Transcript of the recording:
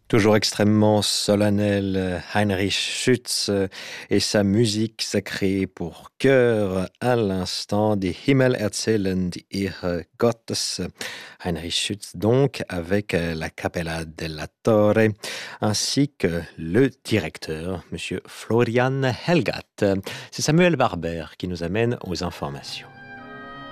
Toujours extrêmement solennel, Heinrich Schütz et sa musique sacrée pour chœur à l'instant des Himmel erzählen die Ehre Gottes. Heinrich Schütz donc avec la Capella della Torre ainsi que le directeur, monsieur Florian Helgat. C'est Samuel Barber qui nous amène aux informations.